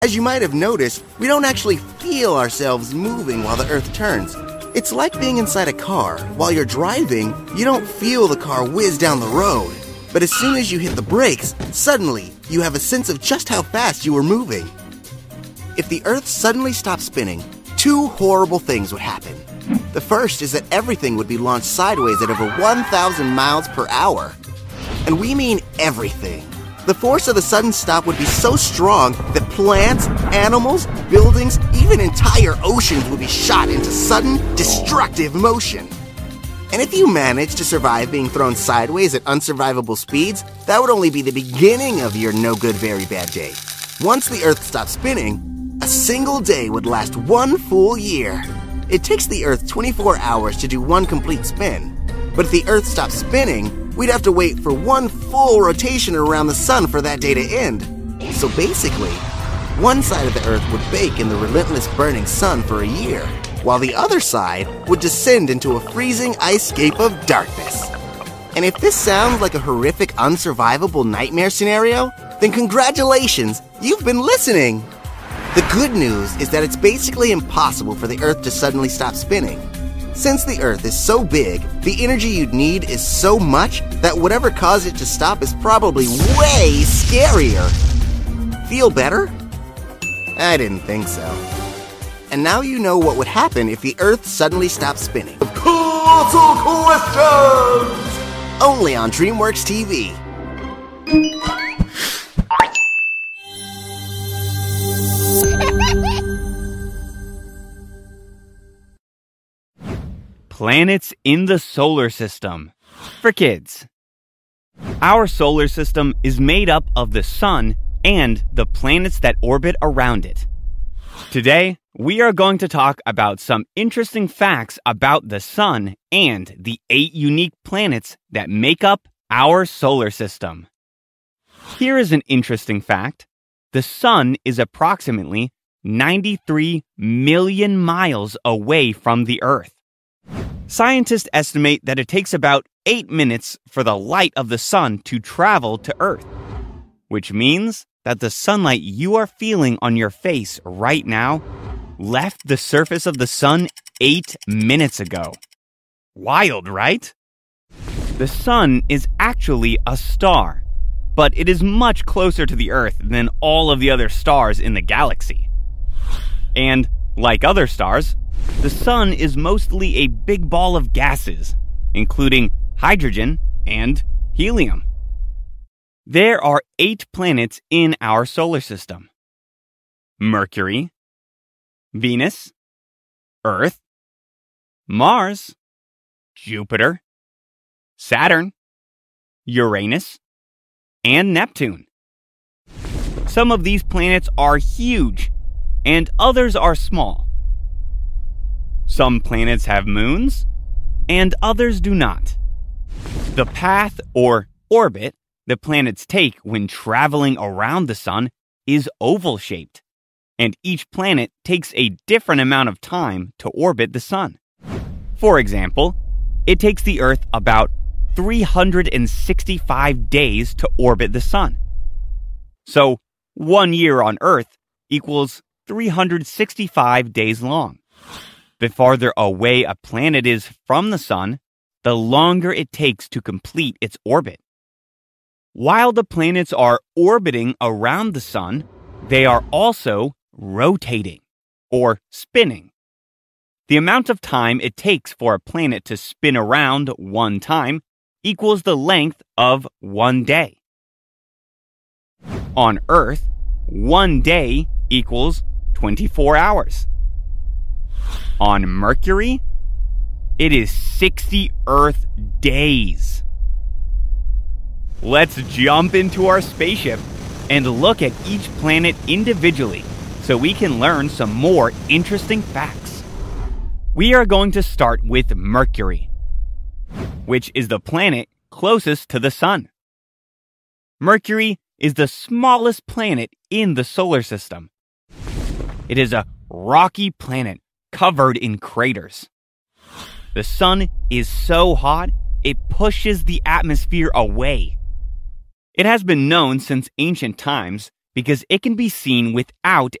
As you might have noticed, we don't actually feel ourselves moving while the Earth turns. It's like being inside a car. While you're driving, you don't feel the car whiz down the road. But as soon as you hit the brakes, suddenly you have a sense of just how fast you were moving. If the Earth suddenly stopped spinning, two horrible things would happen. The first is that everything would be launched sideways at over 1,000 miles per hour. And we mean everything. The force of the sudden stop would be so strong that plants, animals, buildings, even entire oceans would be shot into sudden, destructive motion. And if you managed to survive being thrown sideways at unsurvivable speeds, that would only be the beginning of your no good, very bad day. Once the Earth stopped spinning, a single day would last one full year. It takes the Earth 24 hours to do one complete spin. But if the Earth stopped spinning, we'd have to wait for one full rotation around the sun for that day to end. So basically, one side of the Earth would bake in the relentless burning sun for a year, while the other side would descend into a freezing ice-scape of darkness. And if this sounds like a horrific, unsurvivable nightmare scenario, then congratulations, you've been listening! The good news is that it's basically impossible for the Earth to suddenly stop spinning. Since the Earth is so big, the energy you'd need is so much that whatever caused it to stop is probably way scarier. Feel better? I didn't think so. And now you know what would happen if the Earth suddenly stopped spinning. Colossal Questions! Only on DreamWorks TV. Planets in the solar system. For kids. Our solar system is made up of the sun and the planets that orbit around it. Today, we are going to talk about some interesting facts about the sun and the 8 unique planets that make up our solar system. Here is an interesting fact. The sun is approximately 93 million miles away from the Earth. Scientists estimate that it takes about 8 minutes for the light of the sun to travel to Earth, which means that the sunlight you are feeling on your face right now left the surface of the sun 8 minutes ago. Wild, right? The sun is actually a star, but it is much closer to the Earth than all of the other stars in the galaxy. And, like other stars, the sun is mostly a big ball of gases, including hydrogen and helium. There are 8 planets in our solar system: Mercury, Venus, Earth, Mars, Jupiter, Saturn, Uranus, and Neptune. Some of these planets are huge, and others are small. Some planets have moons, and others do not. The path or orbit the planets take when traveling around the sun is oval-shaped, and each planet takes a different amount of time to orbit the sun. For example, it takes the Earth about 365 days to orbit the sun. So, 1 year on Earth equals 365 days long. The farther away a planet is from the sun, the longer it takes to complete its orbit. While the planets are orbiting around the sun, they are also rotating, or spinning. The amount of time it takes for a planet to spin around one time equals the length of 1 day. On Earth, 1 day equals 24 hours. On Mercury, it is 60 Earth days. Let's jump into our spaceship and look at each planet individually so we can learn some more interesting facts. We are going to start with Mercury, which is the planet closest to the sun. Mercury is the smallest planet in the solar system. It is a rocky planet covered in craters. The sun is so hot, it pushes the atmosphere away. It has been known since ancient times because it can be seen without